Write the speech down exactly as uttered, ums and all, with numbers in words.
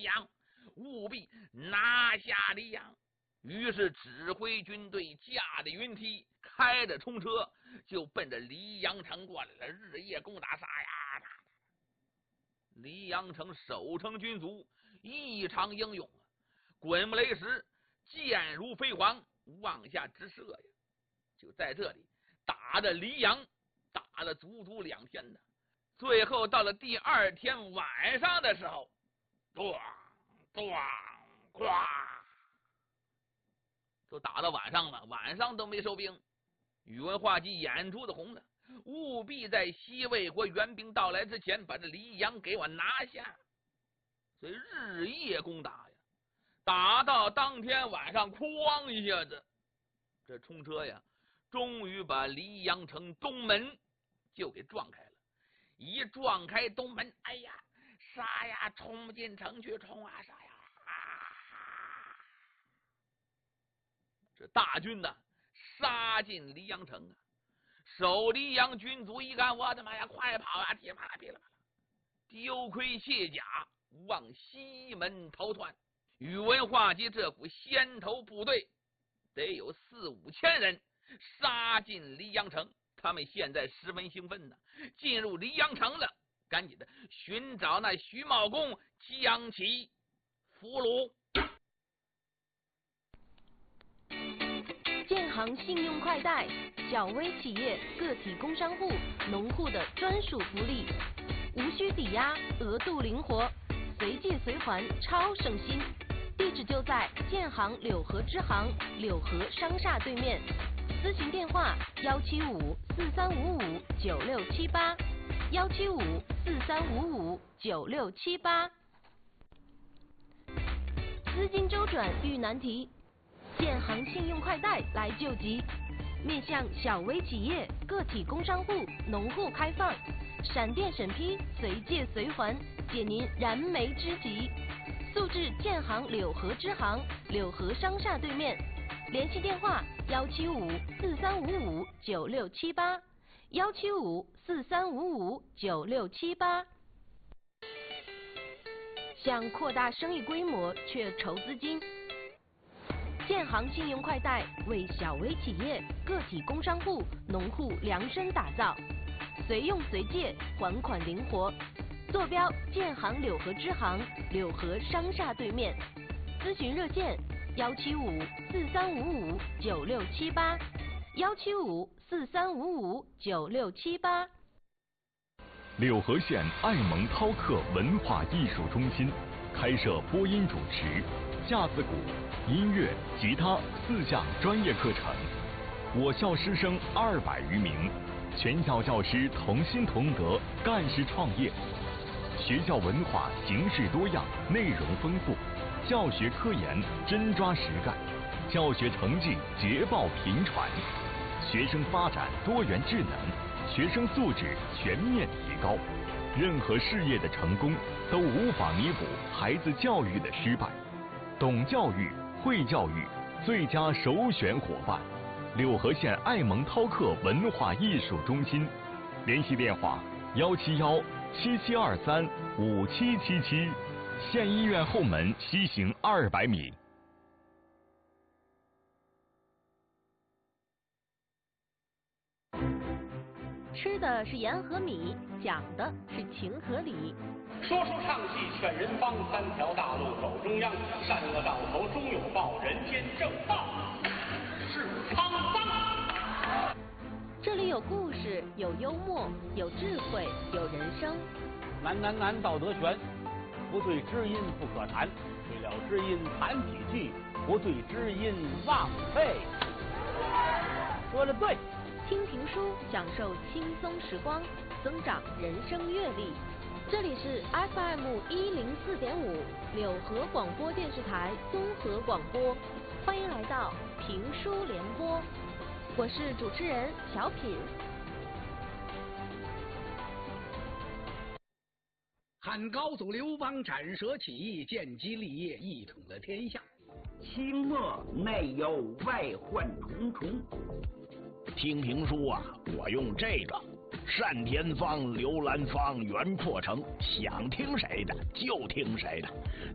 阳，务必拿下黎阳。于是指挥军队驾着云梯，开着冲车，就奔着黎阳城过来了，日夜攻打，杀呀！黎阳城守城军卒异常英勇啊！滚木雷石，箭如飞蝗，往下直射呀！就在这里打着黎阳，打了足足两天呢。最后到了第二天晚上的时候，咣咣咣，都打到晚上了，晚上都没收兵。宇文化及眼珠子红了，务必在西魏国援兵到来之前把这黎阳给我拿下。所以日夜攻打呀，打到当天晚上，哐一下子，这冲车呀，终于把黎阳城东门就给撞开了。一撞开东门，哎呀，杀呀，冲进城去，冲啊，杀呀！啊、这大军呢，杀进黎阳城啊！守黎阳军卒一看，我的妈呀，快跑啊！噼里啪啦，噼里啪啦，丢盔卸甲，往西门逃窜。宇文化及这股先头部队得有四五千人，杀进黎阳城。他们现在十分兴奋呢，进入黎阳城了，赶紧的寻找那徐茂公，将其俘虏。 建行信用快贷，小微企业、个体工商户、农户的专属福利，无需抵押，额度灵活，随借随还，超省心。地址就在建行柳河支行柳河商厦对面。咨询电话：幺七五四三五五九六七八，幺七五四三五五九六七八。资金周转遇难题，建行信用快贷来救急。面向小微企业、个体工商户、农户开放，闪电审批，随借随还，解您燃眉之急。速至建行柳河支行柳河商厦对面。联系电话：幺七五四三五五九六七八，幺七五四三五五九六七八。想扩大生意规模却筹资金，建行信用快贷为小微企业、个体工商户、农户量身打造，随用随借，还款灵活。坐标：建行柳河支行柳河商厦对面。咨询热线：幺七五四三五五九六七八，幺七五四三五五九六七八。 柳河县爱蒙饕客文化艺术中心开设播音主持、架子鼓、音乐、吉他四项专业课程。我校师生二百余名，全校教师同心同德，干事创业。学校文化形式多样，内容丰富。教学科研真抓实干，教学成绩捷报频传，学生发展多元智能，学生素质全面提高。任何事业的成功都无法弥补孩子教育的失败。懂教育、会教育，最佳首选伙伴。柳河县爱蒙饕客文化艺术中心，联系电话：幺七幺七七二三五七七七。县医院后门西行二百米。 吃的是盐和米，讲的是情和理。 说书唱戏劝人方，三条大路走中央，善恶到头终有报，人间正道是沧桑。 这里有故事，有幽默，有智慧，有人生。 难难难，道德全。不对知音不可谈，对了知音谈几句，不对知音忘废。说的对。 听评书，享受轻松时光，增长人生阅历。这里是 F M 一零四点五柳河广播电视台综合广播，欢迎来到评书联播，我是主持人小品。 汉高祖刘邦斩蛇起义，建基立业，一统了天下。 清末内忧外患重重。 听评书啊，我用这个单田芳、刘兰芳、袁阔成，想听谁的就听谁的。